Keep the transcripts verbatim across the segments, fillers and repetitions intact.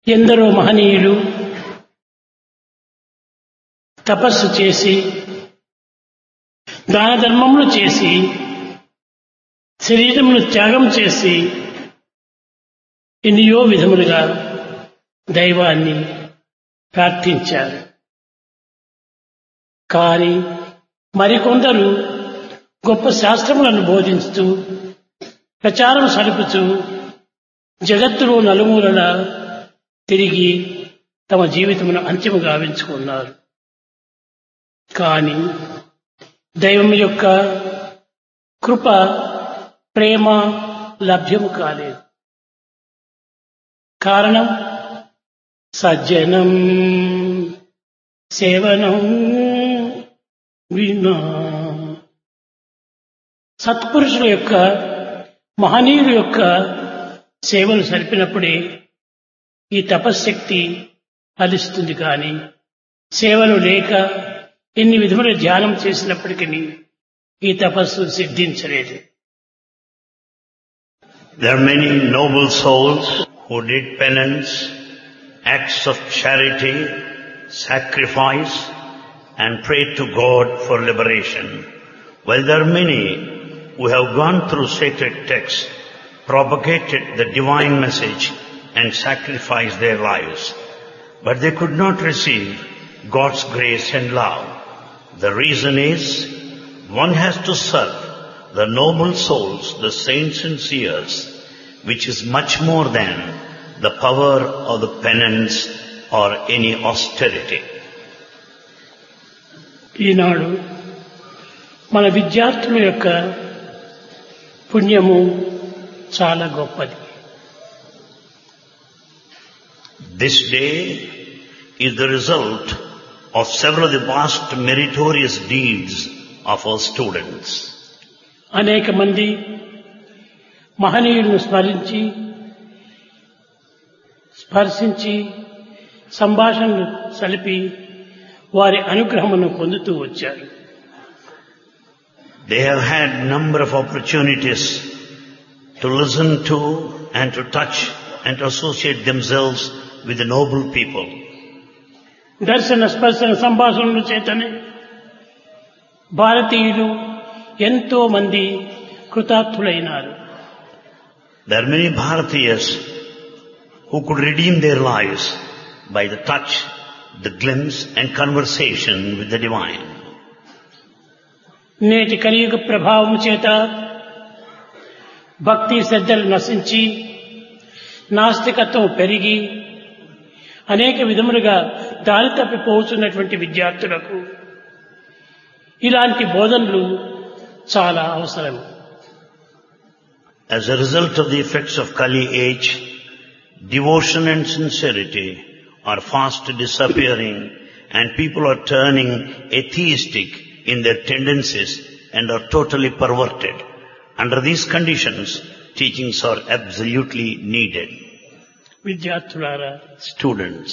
ఎందరో మహనీయులు తపస్సు చేసి దాన ధర్మములు చేసి శరీరమును త్యాగం చేసి ఎన్నో విధములుగా దైవాన్ని ప్రార్థించారు. కానీ మరికొందరు గొప్ప శాస్త్రములను బోధిస్తూ ప్రచారం సలుపుతూ జగత్తులో నలుమూలల తిరిగి తమ జీవితమును అంతిమ గావించుకున్నారు. కానీ దైవం యొక్క కృప ప్రేమ లభ్యము కాలేదు. కారణం సజ్జనం సేవనం వినా. సత్పురుషుల యొక్క మహనీయుల యొక్క సేవలు సరిపినప్పుడే ఈ తపశ్శక్తి ఫలిస్తుంది. కానీ సేవలు లేక ఎన్ని విధముల ధ్యానం చేసినప్పటికీ ఈ తపస్సు సిద్ధించలేదు. There are many noble souls who did penance, acts of charity, sacrifice and prayed to God for liberation. While there are many who have gone through sacred texts, propagated the divine message and sacrificed their lives, but they could not receive God's grace and love. The reason is, one has to serve the noble souls, the saints and seers, which is much more than the power of the penance or any austerity. ఈనాడు మన విద్యార్థుల యొక్క పుణ్యము చాలా గొప్పది. This day is the result of several of the vast meritorious deeds of our students. అనేక మంది మహనీయులను స్మరించి స్పర్శించి సంభాషణలు సలిపి వారి అనుగ్రహమును పొందుతూ వచ్చారు. They have had number of opportunities to listen to and to touch and to associate themselves with the noble people. దర్శన స్పర్శన సంభాషణల చేతనే భారతీయులు ఎంతో మంది కృతార్థులైనారు. There are many Bharatiyas who could redeem their lives by the touch, the glimpse and conversation with the divine. నేటి కలియుగ ప్రభావం చేత భక్తి శ్రద్ధలు నశించి నాస్తికత్వం పెరిగి అనేక విధములుగా దారి తప్పిపోతున్నటువంటి విద్యార్థులకు ఇలాంటి బోధనలు చాలా అవసరం. As a result of the effects of Kali age, devotion and sincerity are fast disappearing and people are turning atheistic in their tendencies and are totally perverted. Under these conditions, teachings are absolutely needed. విద్యార్థులారా, Students,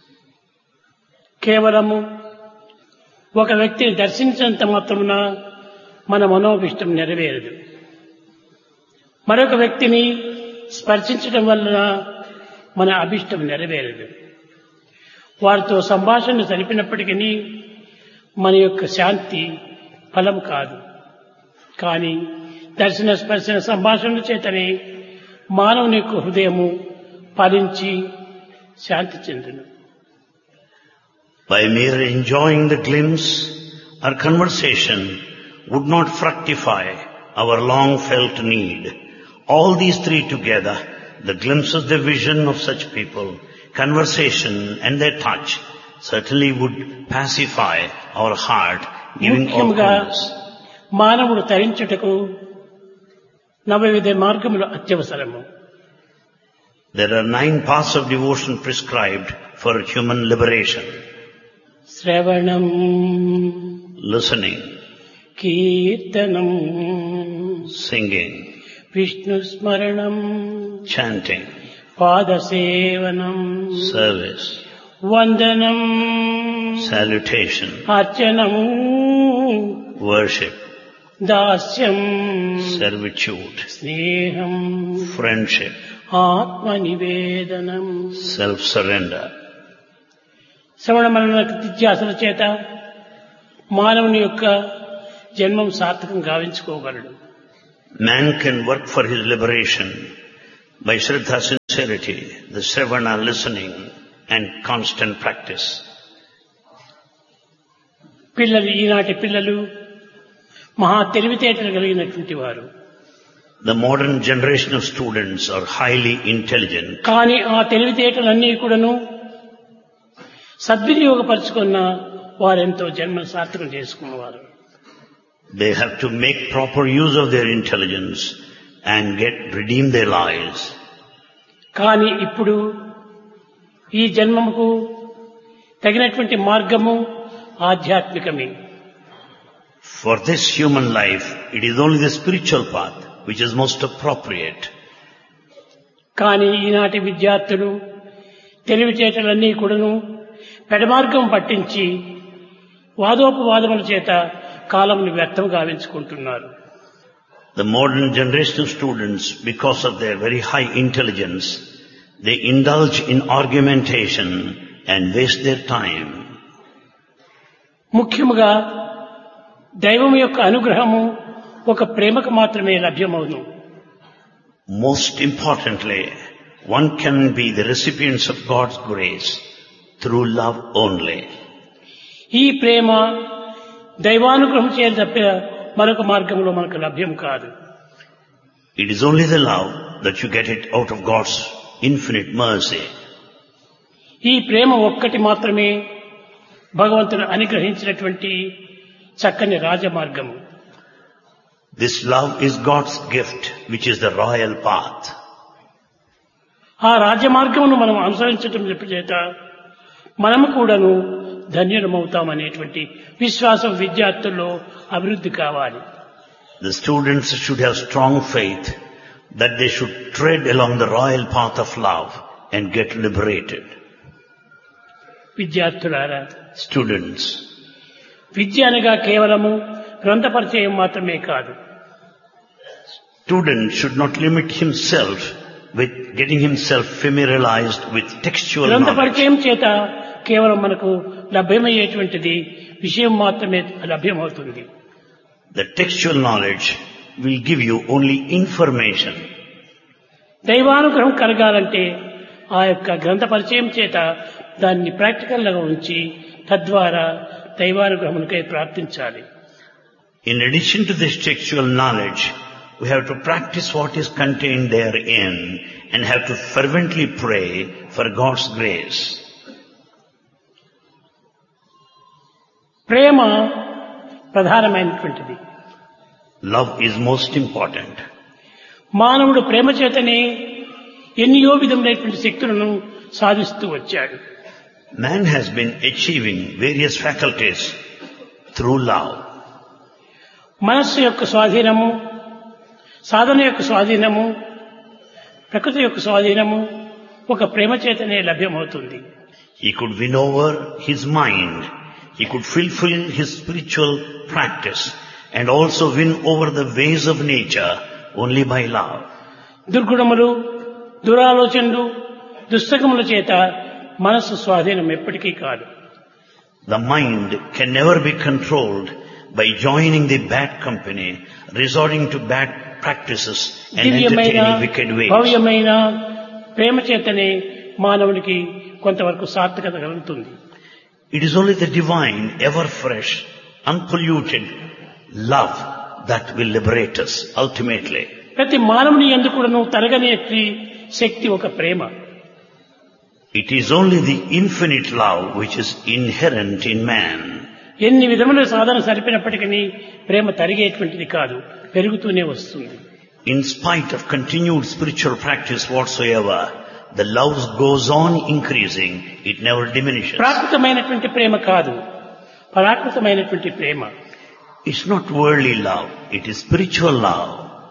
కేవలము ఒక వ్యక్తిని దర్శించినంత మాత్రమున మన మనోభిష్టం నెరవేరదు. మరొక వ్యక్తిని స్పర్శించడం వలన మన అభిష్టం నెరవేరదు. వారితో సంభాషణ జరిపినప్పటికీ మన యొక్క శాంతి ఫలం కాదు. కానీ దర్శన స్పర్శన సంభాషణ చేతనే మానవుని యొక్క హృదయము ఫలించి శాంతి చెందును. by mere enjoying the glimpse or conversation would not fructify our long felt need. All these three together, the glimpses, the vision of such people, conversation and their touch, certainly would pacify our heart, giving all coolness. మానవుడు తరించుటకు నవవిధ మార్గములు అత్యవసరము. There are nine paths of devotion prescribed for human liberation. శ్రవణం, Listening, కీర్తనం, singing, Vishnu స్మరణం, chanting, పాదసేవనం, service, వందనం, salutation, అర్చనం, worship, దాస్యం, servitude, స్నేహం, friendship, ఆత్మ నివేదనం. self-surrender. శ్రవణ మనన నిత్యాసన చేత మానవుని యొక్క జన్మం సార్థకం గావించుకోగలడు. Man can work for his liberation by Shraddha, sincerity, the Sravana, listening, and constant practice. పిల్లలు ఈనాటి పిల్లలు మహా తెలివితేటలు కలిగినటువంటి వారు. The modern generation of students are highly intelligent. కానీ ఆ తెలివితేటలన్నీ కూడాను సద్వినియోగపరుచుకున్న వారెంతో జన్మ సార్థకం చేసుకున్నవారు. They have to make proper use of their intelligence and get redeem their lives. కానీ ఇప్పుడు ఈ జన్మముకు తగినటువంటి మార్గము ఆధ్యాత్మికమే. For this human life, it is only the spiritual path which is most appropriate. కానీ ఈనాటి విద్యార్థులు తెలివితేటలన్నీ కూడాను పెడమార్గం పట్టించి వాదోపవాదముల చేత కాలమును వ్యర్థం గావించుకుంటున్నారు. The modern generation of students, because of their very high intelligence, they indulge in argumentation and waste their time. ముఖ్యముగా దైవం యొక్క అనుగ్రహము ఒక ప్రేమకు మాత్రమే లభ్యమవును. Most importantly, one can be the recipients of God's grace through love only. ఈ ప్రేమ దైవానుగ్రహం చేత తప్ప మరొక మార్గంలో మనకు లభ్యం కాదు. It is only the love that you get it out of God's infinite mercy. ఈ ప్రేమ ఒక్కటి మాత్రమే భగవంతుడు అనుగ్రహించినటువంటి చక్కని రాజమార్గము. This love is God's gift, which is the royal path. ఆ రాజమార్గమును మనం అనుసరించటం చేత మనము కూడాను ధన్యులమవుతామనేటువంటి విశ్వాసం విద్యార్థుల్లో అభివృద్ధి కావాలి. The students should have strong faith that they should tread along the royal path of love and get liberated. విద్యార్థులారా, Students, విద్య అనగా కేవలము గ్రంథ పరిచయం మాత్రమే కాదు. student should not limit himself with getting himself familiarized with textual గ్రంథ knowledge. పరిచయం చేత కేవలం మనకు లభ్యమయ్యేటువంటిది విషయం మాత్రమే లభ్యమవుతుంది. The textual knowledge will give you only information. దైవానుగ్రహం కలగాలంటే ఆ యొక్క గ్రంథ పరిచయం చేత దాన్ని ప్రాక్టికల్ గా ఉంచి తద్వారా దైవానుగ్రహమునికై ప్రార్థించాలి. In addition to this textual knowledge, we have to practice what is contained therein and have to fervently pray for God's grace. ప్రేమ ప్రధానమైనటువంటిది. Love is most important. మానవుడు ప్రేమ చేతనే ఎన్నో విధములైనటువంటి శక్తులను సాధిస్తూ వచ్చాడు. Man has been achieving various faculties through love. మనస్సు యొక్క స్వాధీనము, సాధన యొక్క స్వాధీనము, ప్రకృతి యొక్క స్వాధీనము ఒక ప్రేమ చేతనే లభ్యమవుతుంది. He could win over his mind. He could fulfill his spiritual practice and also win over the ways of nature only by love. దుర్గుణములు, దురాలోచనలు, దుస్తకముల చేత మనస్సు స్వాధీనం ఎప్పటికీ కాదు. The mind can never be controlled by joining the bad company, resorting to bad practices and దివ్యమైన entertaining wicked ways. భవ్యమైన ప్రేమ చేతనే మానవునికి కొంతవరకు సార్థకత కలుగుతుంది. It is only the divine, ever fresh, unpolluted love that will liberate us ultimately. ప్రతి మానవుని యందు కూడాను తరగనేటి శక్తి ఒక ప్రేమ. It is only the infinite love which is inherent in man. ఎన్ని విధముల సాధన సరిపినప్పటికీ ప్రేమ తరిగేటువంటిది కాదు, పెరుగుతూనే వస్తుంది. In spite of continued spiritual practice whatsoever, the love goes on increasing, it never diminishes. ప్రాకృతమైనటువంటి ప్రేమ కాదు, పరాకృతమైనటువంటి ప్రేమ. It's not worldly love, it is spiritual love.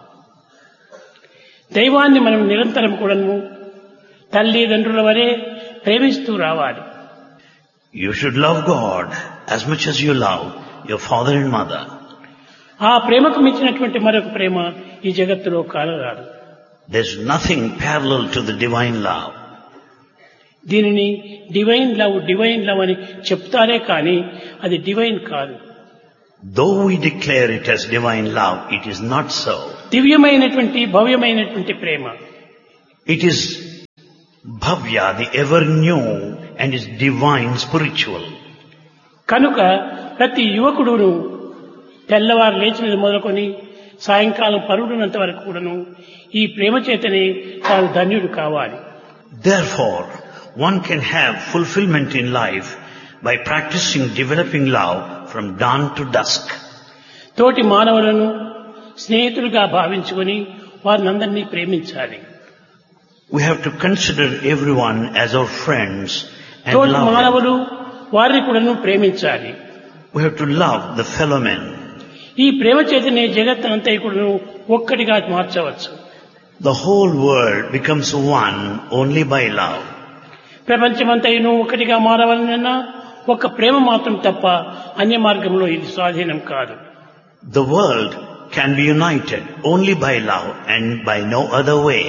దైవాన్ని మనం నిరంతరం కూడాను తల్లిదండ్రుల వలె ప్రేమిస్తూ రావాలి. You should love God as much as you love your father and mother. ఆ ప్రేమకు మించినటువంటి మరొక ప్రేమ ఈ జగత్తులో కానరాదు. There's nothing parallel to the divine love. దీనిని డివైన్ లవ్ డివైన్ లవ్ అని చెప్తారే కానీ అది డివైన్ కాదు. Though we declare it as divine love, it is not so. దివ్యమైనటువంటి భవ్యమైనటువంటి ప్రేమ. It is bhavya, the ever new, and is divine spiritual. కనుక ప్రతి యువకుడును తెల్లవారు లేచినది మొదలుకొని సాయంకాలం పరుడునంత వరకు కూడాను ఈ ప్రేమ చేతనే తాను ధన్యుడు కావాలి. Therefore, one can have fulfillment in life by practicing developing love from dawn to dusk. తోటి మానవులను స్నేహితులుగా భావించుకొని వారినందరినీ ప్రేమించాలి. We have to consider everyone as our friends and తోటి love them. మానవులు వారిని కూడాను ప్రేమించాలి. We have to love the fellow men. ఈ ప్రేమ చేతనే జగత్తునంతా కూడాను ఒక్కటిగా మార్చవచ్చు. The whole world becomes one only by love. ప్రపంచమంతయును ఒకటిగా మారవాలన్నా ఒక ప్రేమ మాత్రం తప్ప అన్య మార్గంలో ఇది స్వాధీనం కాదు. The world can be united only by love and by no other way.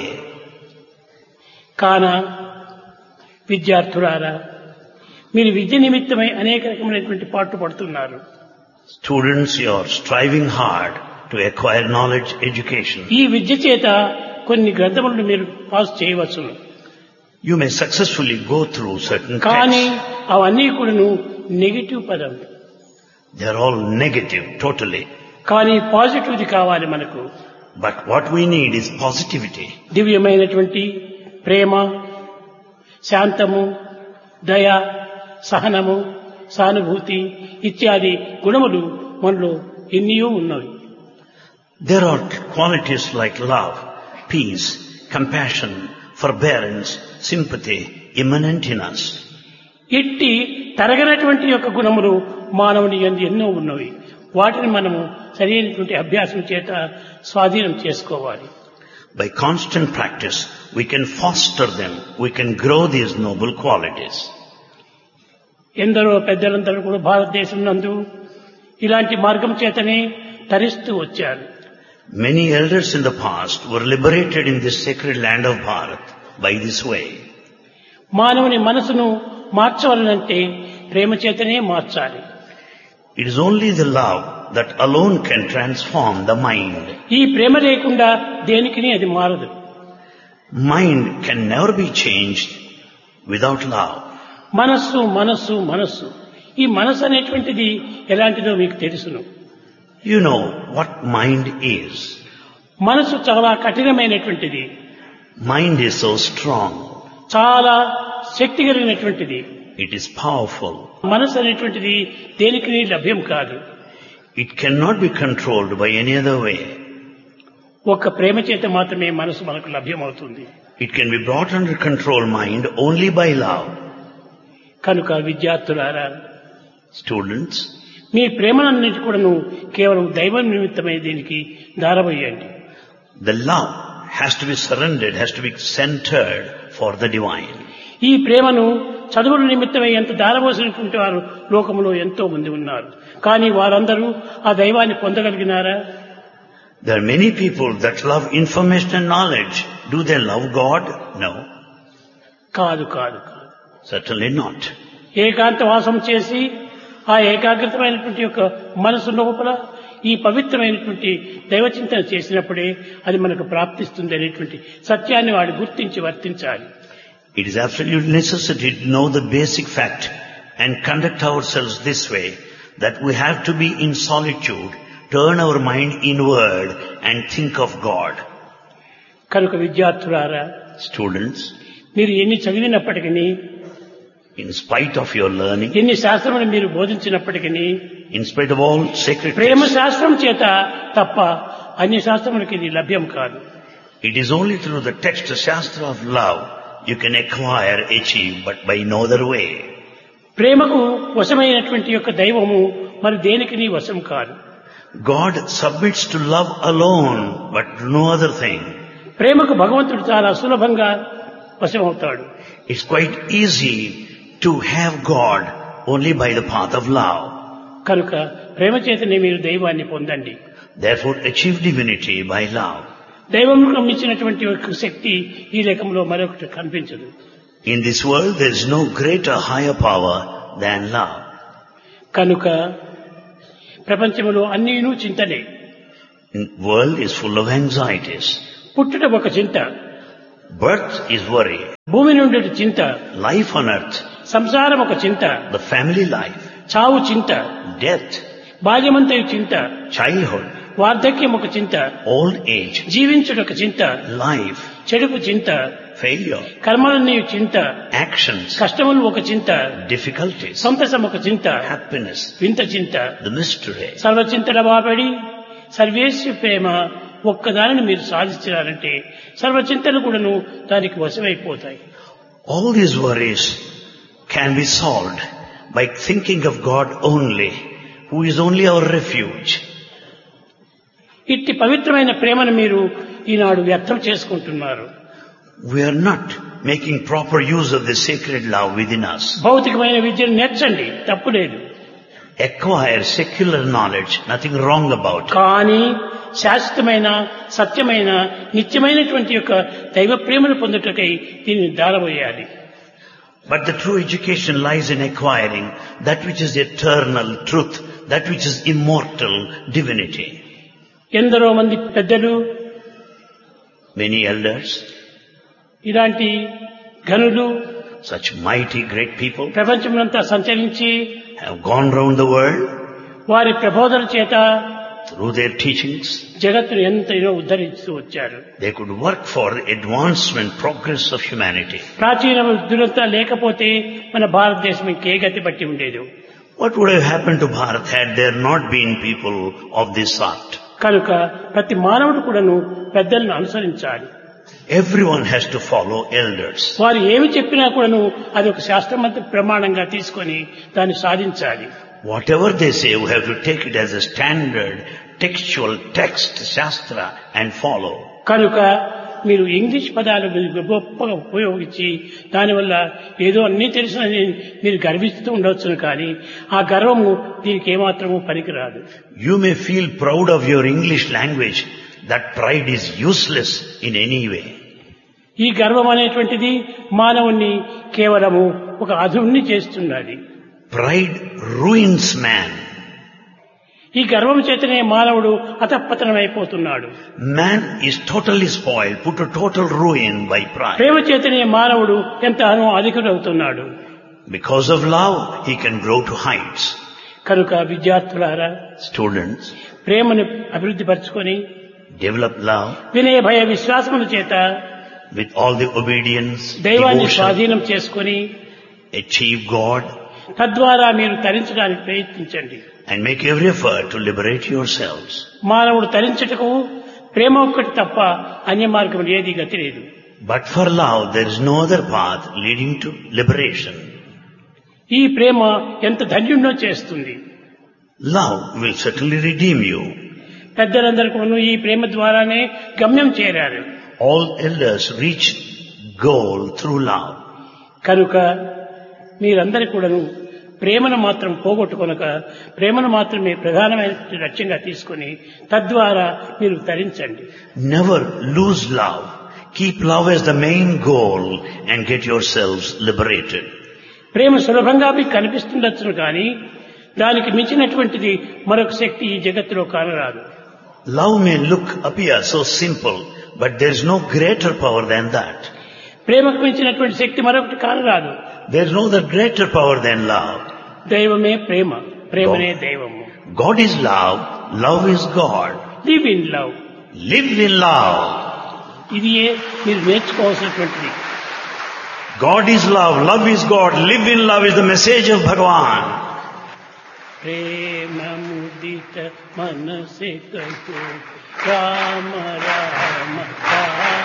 కాన విద్యార్థులారా, మీరు విద్య నిమిత్తమై అనేక రకమైనటువంటి పాటు పడుతున్నారు. Students, you are striving hard to acquire knowledge, education. ఈ విద్య చేత కొన్ని గ్రంథములను మీరు పాస్ చేయవచ్చు. You may successfully go through certain కానీ texts. అవన్నీ కూడాను నెగిటివ్ పదం. They are all negative, totally. కానీ పాజిటివ్ది కావాలి మనకు. But what we need is positivity. దివ్యమైనటువంటి ప్రేమ, శాంతము, దయ, సహనము, సానుభూతి ఇత్యాది గుణములు మనలో ఎన్నో ఉన్నవి. There are qualities like love, peace, compassion, forbearance, sympathy immanent in us. ఇట్టి తరగనటువంటి యొక్క గుణములు మానవుని యందు ఎన్నో ఉన్నవి. వాటిని మనము సరైనటువంటి అభ్యాసం చేత స్వాధీనం చేసుకోవాలి. By constant practice, we can foster them, we can grow these noble qualities. ఎందరో పెద్దలందరూ కూడా భారతదేశం నందు ఇలాంటి మార్గం చేతనే తరిస్తూ వచ్చారు. Many elders in the past were liberated in this sacred land of Bharat by this way. మానవుని మనసును మార్చవాలంటే ప్రేమ చేతనే మార్చాలి. It is only the love that alone can transform the mind. ఈ ప్రేమ లేకుండా దేనికిని అది మారదు. Mind can never be changed without love. మనస్సు మనస్సు మనస్సు ఈ మనస్సు అనేటువంటిది ఎలాంటిదో మీకు తెలుసును. You know what mind is. మనస్సు చాలా కఠినమైనటువంటిది. Mind is so strong. చాలా శక్తి కలిగినటువంటిది. It is powerful. మనస్సు అనేటువంటిది దేనికి లభ్యం కాదు. It cannot be controlled by any other way. ఒక ప్రేమ చేత మాత్రమే మనసు మనకు లభ్యమవుతుంది. It can be brought under control, mind, only by love. కనుక విద్యార్థులారా, Students, మీ ప్రేమనన్నిటి కూడాను కేవలం దైవం నిమిత్తమై దీనికి దారబోయండి. the love has to be surrendered, has to be centered for the divine. ఈ ప్రేమను చదువుల నిమిత్తమై ఎంత దారబోసినటువంటి వారు లోకంలో ఎంతో మంది ఉన్నారు. కానీ వారందరూ ఆ దైవాన్ని పొందగలిగినారా? There are many people that love information and knowledge. Do they love God? No. కాదు కాదు కాదు. Certainly not. ఏకాంత వాసం చేసి ఆ ఏకాగ్రతమైనటువంటి యొక్క మనసు లోపల ఈ పవిత్రమైనటువంటి దైవచింతన చేసినప్పుడే అది మనకు ప్రాప్తిస్తుంది అనేటువంటి సత్యాన్ని వాడు గుర్తించి వర్తించాలి. It is absolute necessity to know the basic fact and conduct ourselves this way, that we have to be in solitude, turn our mind inward and think of God. కనుక విద్యార్థులారా, Students, మీరు ఎన్ని చదివినప్పటికీ, in spite of your learning, ఎన్ని శాస్త్రములు మీరు బోధించినప్పటికీ, in spite of all sacred Prema texts, శాస్త్రం చేత తప్ప అన్య శాస్త్రములకి ఇది లభ్యం కాదు. it is only through the text, the Shastra of love, you can acquire, achieve, but by no other way. ప్రేమకు వశమైనటువంటి యొక్క దైవము మరి దేనికి వశం కాదు. God submits to love alone, but no other thing. ప్రేమకు భగవంతుడు చాలా సులభంగా వశమవుతాడు. It's quite easy to have God only by the path of love. కనుక ప్రేమ చేతనే మీరు దైవాన్ని పొందండి. Therefore, achieve divinity by love. దైవంలో మించినటువంటి ఒక శక్తి ఈ రకంలో మరొకటి కనిపించదు. In this world there is no greater, higher power than love. కనుక ప్రపంచంలో అన్నీను చింతనే. The world is full of anxieties. పుట్టుట ఒక చింత, Birth is worry. భూమి నుండి చింత, Life on earth, సంసారం ఒక చింత, the family life, చావు చింత, death, బాల్యమంతయు చింత, childhood, వార్ధక్యం ఒక చింత, old age, జీవించుట ఒక చింత, life, చెడుపు చింత, failure, కర్మలన్నీ చింత, actions, కష్టములు ఒక చింత, difficulties, సంతసం ఒక చింత, happiness, వింత చింత. the mystery. సర్వచింతల బాబడి సర్వేశ్వ ప్రేమ ఒక్కదానిని మీరు సాధించారంటే సర్వచింతలు కూడాను దానికి వశమైపోతాయి. All these worries can be solved by thinking of God only, who is only our refuge. ఇట్టి పవిత్రమైన ప్రేమను మీరు ఈనాడు వ్యర్థం చేసుకుంటున్నారు. We are not making proper use of the sacred love within us. భౌతికమైన విద్యను నేర్చండి, తప్పులేదు. Acquire secular knowledge, nothing wrong about it. కానీ శాశ్వతమైన సత్యమైన నిత్యమైనటువంటి యొక్క దైవ ప్రేమను పొందుటకై దీన్ని దారవేయాలి. But the true education lies in acquiring that which is eternal truth, that which is immortal divinity. ఎందరో మంది పెద్దలు, Many elders, ఇలాంటి ఘనులు such mighty great people, ప్రపంచమంతా సంచరించి have gone round the world వారి ప్రబోధన చేత through their teachings. జగత్తును ఎంతైనా ఉద్ధరిస్తూ వచ్చారు. They could work for the advancement, progress of humanity. ప్రాచీన వృద్ధులంతా లేకపోతే మన భారతదేశం ఇంకే గతి పట్టి ఉండేది. What would have happened to Bharat had there not been people of this sort? కనుక ప్రతి మానవుడు కూడాను పెద్దలను అనుసరించాలి. Everyone has to follow elders. వారు ఏమి చెప్పినా కూడాను అది ఒక శాస్త్రమంత ప్రమాణంగా తీసుకొని దాన్ని సాధించాలి. Whatever they say, we have to take it as a standard textual text, shastra, and follow. కనుక మీరు ఇంగ్లీష్ పదాలు గొప్పగా ఉపయోగించి దానివల్ల ఏదో అన్నీ తెలిసినని మీరు గర్విస్తూ ఉండవచ్చును, కానీ ఆ గర్వము దీనికి ఏమాత్రము పనికిరాదు. You may feel proud of your English language. That pride is useless in any way. ఈ గర్వం అనేటువంటిది మానవుణ్ణి కేవలము ఒక అధుణ్ణి చేస్తున్నది. Pride ruins man. ఈ గర్వం చేతనే మానవుడు అతపతనమైపోతున్నాడు. Man is totally spoiled, put to total ruin by pride. ప్రేమ చేతనే మానవుడు ఎంతగానో అధికుడవుతున్నాడు. Because of love, he can grow to heights. కనుక విద్యార్థులారా, Students, ప్రేమను అభివృద్ధి పరచుకొని develop love వినయ భయ విశ్వాసముల చేత with all the obedience, దైవాన్ని devotion, స్వాధీనం చేసుకొని achieve God, తద్వారా మీరు తరించడానికి ప్రయత్నించండి. and make every effort to liberate yourselves. మానవుడు తరించుటకు ప్రేమ ఒక్కటి తప్ప అన్య మార్గం ఏది గతి లేదు. But for love, there is no other path leading to liberation. ఈ ప్రేమ ఎంత ధన్యుణ్ణో చేస్తుంది. Love will certainly redeem you. పెద్దలందరూ కూడా ఈ ప్రేమ ద్వారానే గమ్యం చేరారు. All elders reach goal through love. కనుక మీరందరూ కూడాను ప్రేమను మాత్రం పోగొట్టుకొనక ప్రేమను మాత్రమే ప్రధానమైన లక్ష్యంగా తీసుకొని తద్వారా మీరు తరించండి. Never lose love. Keep love as the main goal and get yourselves liberated. ప్రేమ సులభంగా మీకు కనిపిస్తుండొచ్చును, కానీ దానికి మించినటువంటిది మరొక శక్తి ఈ జగత్తులో కానరాదు. Love may look, appear so simple, but there is no greater power than that. ప్రేమకు మించినటువంటి శక్తి మరొకటి కానరాదు. There is no other greater power than love. దైవమే ప్రేమ, ప్రేమనే దైవము. God is love, love is God. Live in love. Live in love. ఇది మీరు నేర్చుకోవాల్సినటువంటిది. God is love, love is God, live in love is the message of Bhagavan. ప్రేమ ముదిత మనసే కహో రామ రామ రామ